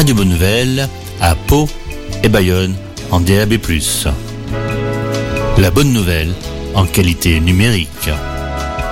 Radio Bonne Nouvelle à Pau et Bayonne en DAB+. La bonne nouvelle en qualité numérique.